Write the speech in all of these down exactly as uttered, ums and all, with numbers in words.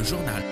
le journal.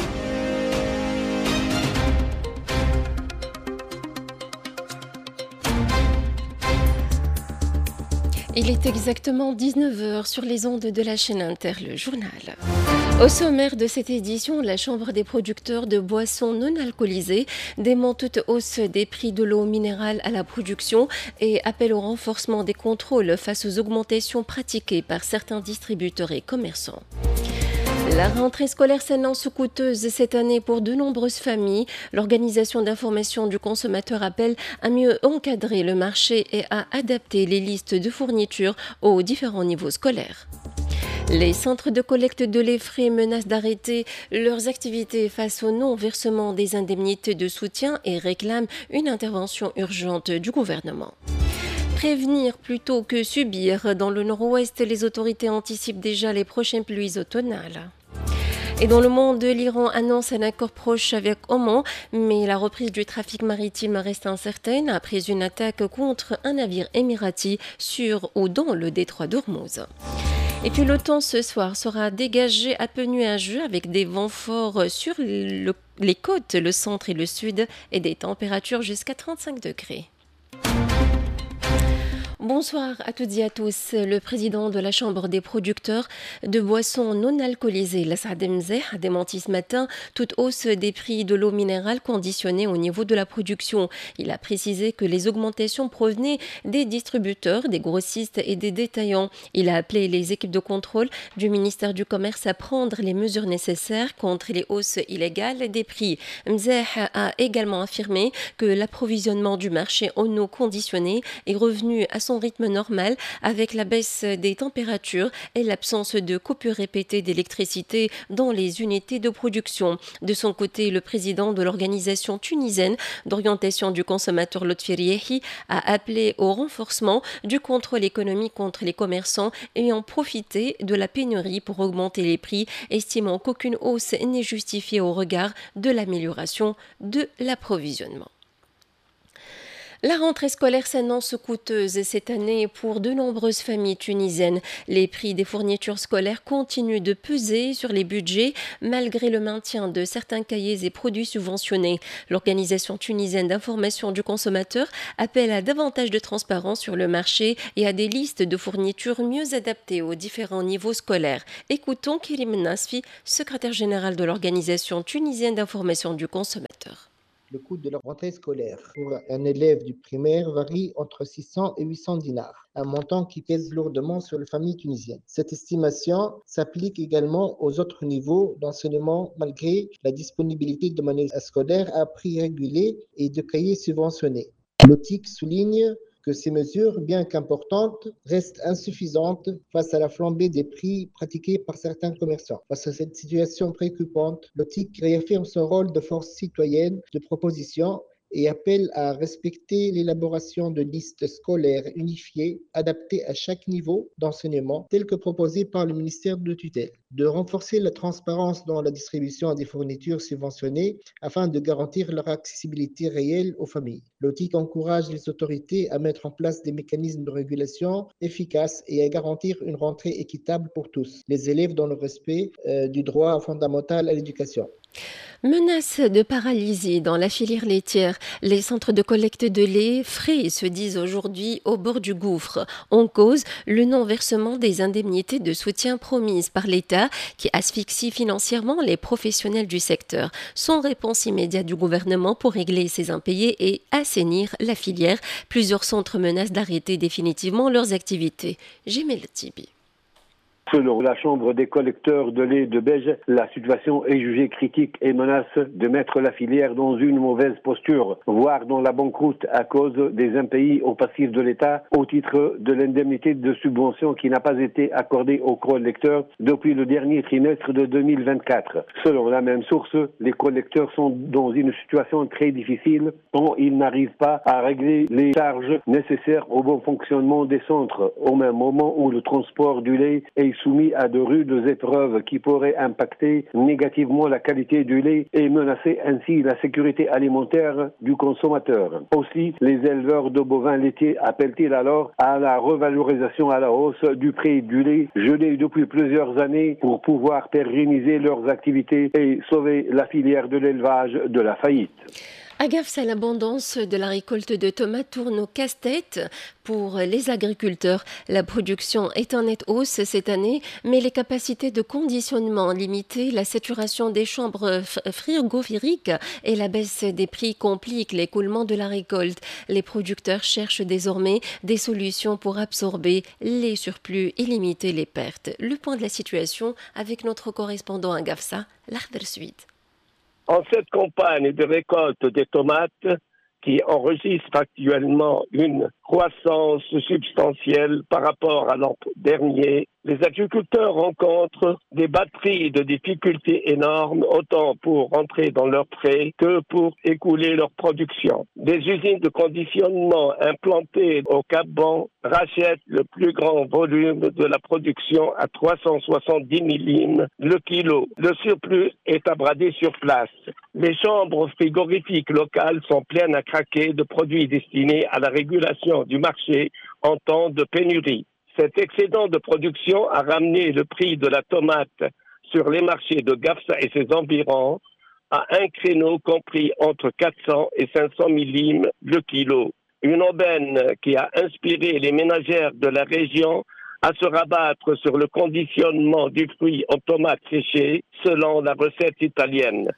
Il est exactement dix-neuf heures sur les ondes de la chaîne Inter, le journal. Au sommaire de cette édition, la Chambre des producteurs de boissons non alcoolisées dément toute hausse des prix de l'eau minérale à la production et appelle au renforcement des contrôles face aux augmentations pratiquées par certains distributeurs et commerçants. La rentrée scolaire s'annonce coûteuse cette année pour de nombreuses familles. L'Organisation d'information du consommateur appelle à mieux encadrer le marché et à adapter les listes de fournitures aux différents niveaux scolaires. Les centres de collecte de lait frais menacent d'arrêter leurs activités face au non-versement des indemnités de soutien et réclament une intervention urgente du gouvernement. Prévenir plutôt que subir. Dans le nord-ouest, les autorités anticipent déjà les prochaines pluies automnales. Et dans le monde, l'Iran annonce un accord proche avec Oman, mais la reprise du trafic maritime reste incertaine après une attaque contre un navire émirati sur ou dans le détroit d'Ormuz. Et puis le temps ce soir sera dégagé à peu nuageux avec des vents forts sur le, les côtes, le centre et le sud et des températures jusqu'à trente-cinq degrés. Bonsoir à toutes et à tous. Le président de la Chambre des producteurs de boissons non alcoolisées, la Saad Mzeh, a démenti ce matin toute hausse des prix de l'eau minérale conditionnée au niveau de la production. Il a précisé que les augmentations provenaient des distributeurs, des grossistes et des détaillants. Il a appelé les équipes de contrôle du ministère du Commerce à prendre les mesures nécessaires contre les hausses illégales des prix. Mzeh a également affirmé que l'approvisionnement du marché en eau conditionnée est revenu à son rythme normal avec la baisse des températures et l'absence de coupures répétées d'électricité dans les unités de production. De son côté, le président de l'organisation tunisienne d'orientation du consommateur Lotfi Riehi a appelé au renforcement du contrôle économique contre les commerçants ayant profité de la pénurie pour augmenter les prix, estimant qu'aucune hausse n'est justifiée au regard de l'amélioration de l'approvisionnement. La rentrée scolaire s'annonce coûteuse cette année pour de nombreuses familles tunisiennes. Les prix des fournitures scolaires continuent de peser sur les budgets malgré le maintien de certains cahiers et produits subventionnés. L'Organisation tunisienne d'information du consommateur appelle à davantage de transparence sur le marché et à des listes de fournitures mieux adaptées aux différents niveaux scolaires. Écoutons Kerim Nasfi, secrétaire général de l'Organisation tunisienne d'information du consommateur. Le coût de la rentrée scolaire pour un élève du primaire varie entre six cents et huit cents dinars, un montant qui pèse lourdement sur les familles tunisiennes. Cette estimation s'applique également aux autres niveaux d'enseignement malgré la disponibilité de manuels scolaires à prix régulé et de cahiers subventionnés. L'O T I C souligne que ces mesures, bien qu'importantes, restent insuffisantes face à la flambée des prix pratiqués par certains commerçants. Face à cette situation préoccupante, l'O T I C réaffirme son rôle de force citoyenne de proposition et appelle à respecter l'élaboration de listes scolaires unifiées adaptées à chaque niveau d'enseignement, telles que proposées par le ministère de tutelle, de renforcer la transparence dans la distribution des fournitures subventionnées afin de garantir leur accessibilité réelle aux familles. L'O T I C encourage les autorités à mettre en place des mécanismes de régulation efficaces et à garantir une rentrée équitable pour tous, les élèves dans le respect euh, du droit fondamental à l'éducation. Menace de paralysie dans la filière laitière. Les centres de collecte de lait frais se disent aujourd'hui au bord du gouffre. En cause, le non-versement des indemnités de soutien promises par l'État qui asphyxie financièrement les professionnels du secteur. Sans réponse immédiate du gouvernement pour régler ces impayés et assainir la filière, plusieurs centres menacent d'arrêter définitivement leurs activités. Jemel Tibi. Selon la Chambre des collecteurs de lait de Bége, la situation est jugée critique et menace de mettre la filière dans une mauvaise posture, voire dans la banqueroute à cause des impayés au passif de l'État au titre de l'indemnité de subvention qui n'a pas été accordée aux collecteurs depuis le dernier trimestre de deux mille vingt-quatre. Selon la même source, les collecteurs sont dans une situation très difficile tant ils n'arrivent pas à régler les charges nécessaires au bon fonctionnement des centres, au même moment où le transport du lait est soumis à de rudes épreuves qui pourraient impacter négativement la qualité du lait et menacer ainsi la sécurité alimentaire du consommateur. Aussi, les éleveurs de bovins laitiers appellent-ils alors à la revalorisation à la hausse du prix du lait gelé depuis plusieurs années pour pouvoir pérenniser leurs activités et sauver la filière de l'élevage de la faillite. À Gafsa, l'abondance de la récolte de tomates tourne au casse-tête pour les agriculteurs. La production est en nette hausse cette année, mais les capacités de conditionnement limitées, la saturation des chambres frigorifiques et la baisse des prix compliquent l'écoulement de la récolte. Les producteurs cherchent désormais des solutions pour absorber les surplus et limiter les pertes. Le point de la situation avec notre correspondant à Gafsa, L'Akhdar Suite. En cette campagne de récolte des tomates, qui enregistre actuellement une croissance substantielle par rapport à l'an dernier, les agriculteurs rencontrent des batteries de difficultés énormes, autant pour rentrer dans leurs prêts que pour écouler leur production. Des usines de conditionnement implantées au Cap-Ban rachètent le plus grand volume de la production à trois cent soixante-dix millimètres le kilo. Le surplus est à brader sur place. Les chambres frigorifiques locales sont pleines à craquer de produits destinés à la régulation du marché en temps de pénurie. Cet excédent de production a ramené le prix de la tomate sur les marchés de Gafsa et ses environs à un créneau compris entre quatre cents et cinq cents millimètres le kilo. Une aubaine qui a inspiré les ménagères de la région à se rabattre sur le conditionnement du fruit en tomates séchées selon la recette italienne.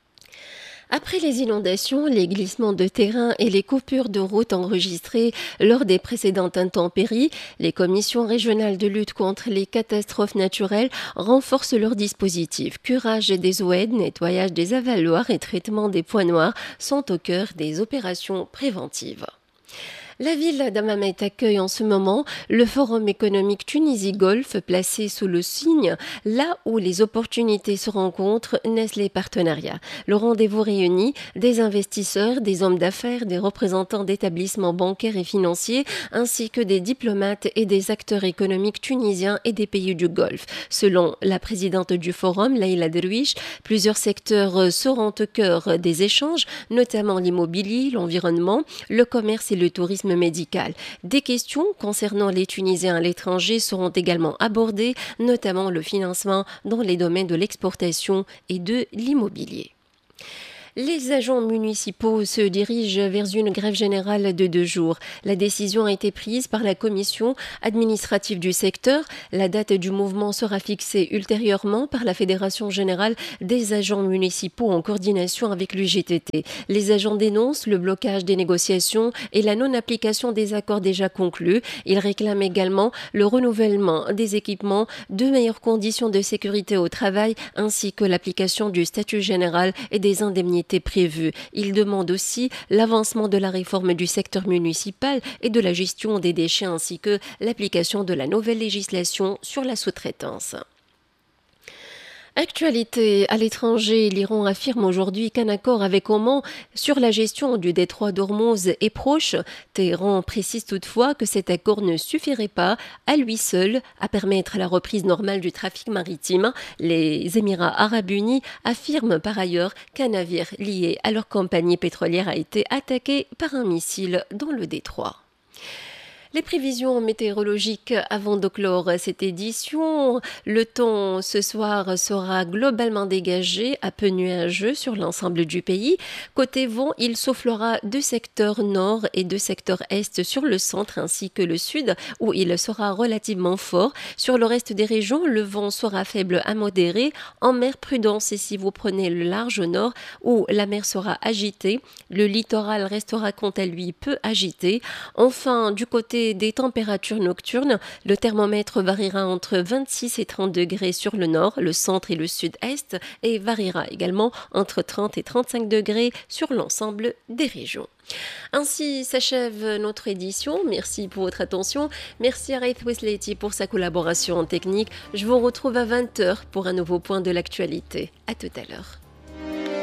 Après les inondations, les glissements de terrain et les coupures de route enregistrées lors des précédentes intempéries, les commissions régionales de lutte contre les catastrophes naturelles renforcent leurs dispositifs. Curage des oueds, nettoyage des avaloirs et traitement des points noirs sont au cœur des opérations préventives. La ville d'Hammamet accueille en ce moment le Forum économique Tunisie-Golfe placé sous le signe là où les opportunités se rencontrent naissent les partenariats. Le rendez-vous réunit des investisseurs, des hommes d'affaires, des représentants d'établissements bancaires et financiers ainsi que des diplomates et des acteurs économiques tunisiens et des pays du Golfe. Selon la présidente du Forum, Laïla Derwish, plusieurs secteurs seront au cœur des échanges, notamment l'immobilier, l'environnement, le commerce et le tourisme médical. Des questions concernant les Tunisiens à l'étranger seront également abordées, notamment le financement dans les domaines de l'exportation et de l'immobilier. Les agents municipaux se dirigent vers une grève générale de deux jours. La décision a été prise par la commission administrative du secteur. La date du mouvement sera fixée ultérieurement par la Fédération générale des agents municipaux en coordination avec l'U G T T. Les agents dénoncent le blocage des négociations et la non-application des accords déjà conclus. Ils réclament également le renouvellement des équipements, de meilleures conditions de sécurité au travail ainsi que l'application du statut général et des indemnités prévues. Il demande aussi l'avancement de la réforme du secteur municipal et de la gestion des déchets ainsi que l'application de la nouvelle législation sur la sous-traitance. Actualité à l'étranger, l'Iran affirme aujourd'hui qu'un accord avec Oman sur la gestion du détroit d'Ormuz est proche. Téhéran précise toutefois que cet accord ne suffirait pas à lui seul à permettre la reprise normale du trafic maritime. Les Émirats arabes unis affirment par ailleurs qu'un navire lié à leur compagnie pétrolière a été attaqué par un missile dans le détroit. Les prévisions météorologiques avant de clore cette édition. Le temps ce soir sera globalement dégagé, à peu nuageux sur l'ensemble du pays. Côté vent, il soufflera de secteur nord et de secteur est sur le centre ainsi que le sud où il sera relativement fort. Sur le reste des régions, le vent sera faible à modéré. En mer, prudence et si vous prenez le large nord où la mer sera agitée. Le littoral restera quant à lui peu agité. Enfin, du côté des températures nocturnes, le thermomètre variera entre vingt-six et trente degrés sur le nord, le centre et le sud-est et variera également entre trente et trente-cinq degrés sur l'ensemble des régions. Ainsi s'achève notre édition. Merci pour votre attention. Merci à Raith Wesleti pour sa collaboration technique. Je vous retrouve à vingt heures pour un nouveau point de l'actualité. À tout à l'heure.